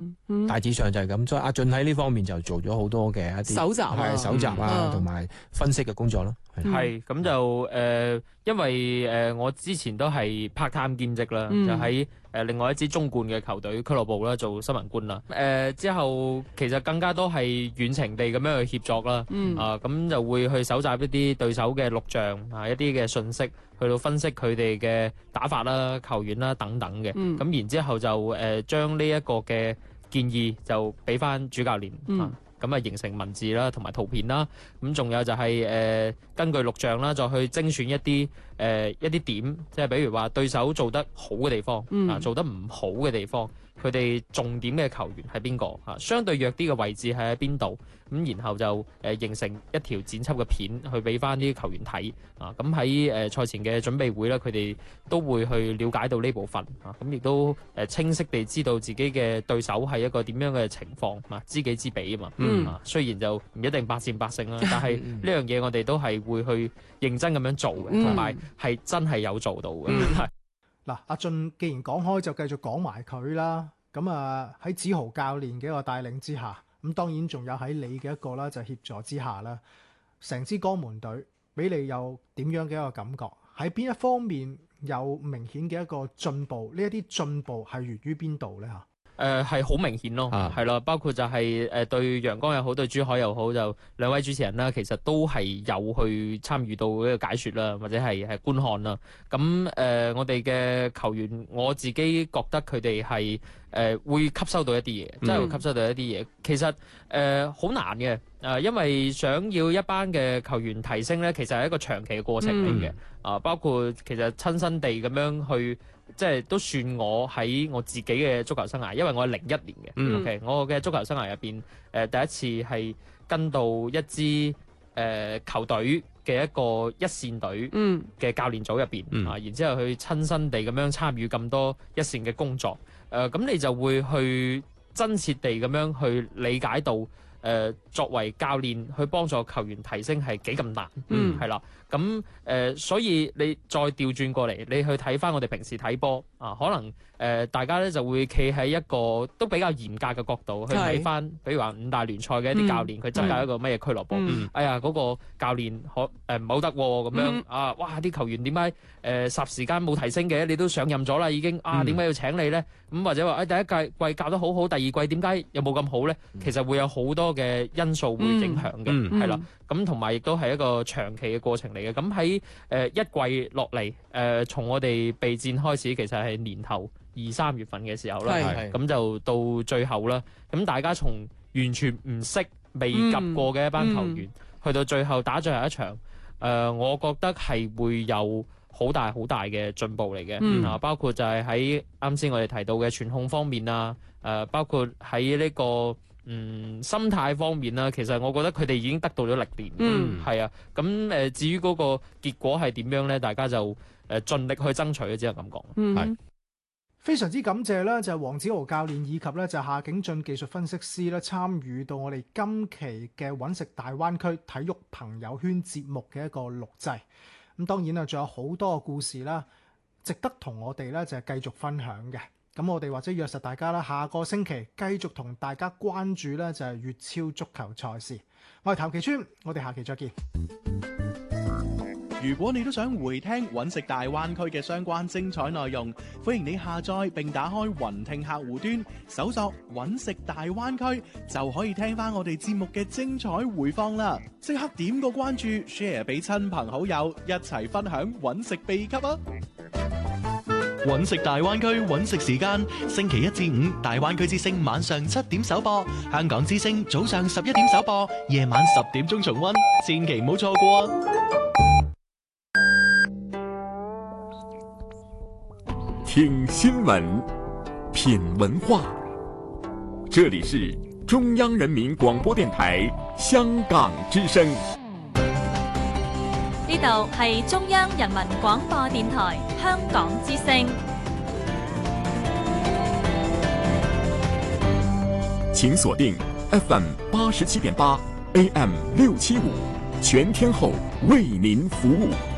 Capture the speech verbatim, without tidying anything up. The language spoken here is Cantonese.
嗯嗯、大致上就係咁。所以阿俊喺呢方面就做咗好多嘅一啲搜集係搜集啊，同埋、嗯、分析嘅工作咯。 係咁就誒、呃，因為誒、呃、我之前都係 part time 兼職啦，嗯、就喺誒、呃、另外一支中冠嘅球隊俱樂部啦做新聞官啦。誒、呃、之後其實更加多係遠程地咁樣去協作啦。嗯、啊咁就會去搜集一啲對手嘅錄像啊，一啲嘅信息，去到分析佢哋嘅打法啦、球員啦等等嘅。咁、嗯、然之後就誒將呢一個嘅建議就俾翻主教練。嗯啊咁啊，形成文字啦，同埋圖片啦。咁仲有就係、是、誒、呃、根據錄像啦，再去精選一啲誒、呃、一啲點，即係比如話對手做得好嘅地方，嗯、啊做得唔好嘅地方，佢哋重點嘅球員係邊個啊？相對弱啲嘅位置係喺邊度？咁然後就誒、呃、形成一條剪輯嘅片去俾翻啲球員睇啊。咁喺誒賽前嘅準備會咧，佢哋都會去了解到呢部分啊。咁亦都誒清晰地知道自己嘅對手係一個點樣嘅情況啊，知己知彼啊嘛。嗯、啊，雖然就唔一定百戰百勝啦，但係呢樣嘢我哋都係會去認真咁樣做嘅，同埋係真係有做到嘅。係嗱、嗯，阿俊既然講開，就繼續講埋佢啦。咁啊喺子豪教練嘅一個帶領之下，咁當然仲有喺你嘅一個啦，就協助之下啦，成支江門隊俾你有點樣嘅一個感覺？喺邊一方面有明顯嘅一個進步？呢一啲進步係源於邊度咧？嚇？ 誒係好明顯咯，係啦、啊，包括就係誒對陽光又好，對珠海又好，就兩位主持人啦，其實都係有去參與到呢個解説啦，或者係係觀看啦。咁誒、呃，我哋嘅球員，我自己覺得佢哋係誒會吸收到一啲嘢，真係會吸收到一啲嘢。其實誒好、呃、難嘅，誒、呃、因為想要一班嘅球員提升咧，其實係一個長期嘅過程嚟嘅。啊、嗯呃，包括其實親身地咁樣去。即係都算我喺我自己嘅足球生涯，因為我係零一年嘅。嗯、OK，我嘅足球生涯入邊，誒、呃、第一次係跟到一支誒、呃、球隊嘅一個一線隊嘅教練組入邊、嗯、啊，然之後去親身地咁樣參與咁多一線嘅工作。誒、呃、咁你就會去真切地咁樣去理解到。誒、呃、作為教練去幫助球員提升係幾咁難，嗯，係啦，咁誒、呃，所以你再調轉過嚟，你去睇翻我哋平時睇波啊，可能誒、呃、大家咧就會企喺一個都比較嚴格嘅角度去睇翻，是比如話五大聯賽嘅一啲教練，佢執教一個乜嘢俱樂部，嗯、哎呀嗰、那個教練可誒唔好得咁樣、嗯、啊，哇啲球員點解誒霎時間冇提升嘅？你都上任咗啦已經，啊點解要請你咧？咁或者話誒、哎、第一季季教得好好，第二季點解又冇咁好咧？其實會有好多嘅因素會影響嘅，係啦、嗯，咁同埋亦都係一個長期嘅過程嚟嘅。咁喺誒一季落嚟，誒、呃、從我哋備戰開始，其實係年頭二三月份嘅時候啦，咁就到最後啦。咁大家從完全唔識、未及過嘅一班球員，嗯嗯、去到最後打最後一場，誒、呃，我覺得係會有好大好大嘅進步嚟嘅。嗯、啊，包括就係喺啱先我哋提到嘅傳控方面啊，誒、呃，包括喺呢、這個。嗯，心態方面啦，其實我覺得佢哋已經得到咗歷練，嗯，係啊，咁誒、呃，至於嗰個結果係點樣咧，大家就誒、呃、盡力去爭取，只係咁講， 嗯， 係非常之感謝啦，就係黃子豪教練以及咧就係夏景俊技術分析師咧參與到我哋今期嘅揾食大灣區體育朋友圈節目嘅一個錄製，咁當然啊，仲有好多個故事啦，值得同我哋咧就係繼續分享嘅。咁我哋或者約實大家啦，下個星期繼續同大家關注咧就係粵超足球賽事。我係譚其川，我哋下期再見。 如果你都想回聽揾食大灣區嘅相關精彩內容，歡迎你下載並打開雲聽客戶端，搜索揾食大灣區，就可以聽翻我哋節目嘅精彩回放啦！即刻點個關注 ，share 俾親朋好友，一齊分享揾食秘笈啊！揾食大灣區揾食時間，星期一至五大灣區之聲晚上七點首播，香港之聲早上十一點首播，夜晚十點鐘重溫，千祈唔好錯過啊！ 聽新聞，品文化，這裡是中央人民廣播電台香港之聲。 呢度係中央人民廣播電台香港之聲。 請鎖定 F M 八十七點八 A M 六七五，全天候為您服務。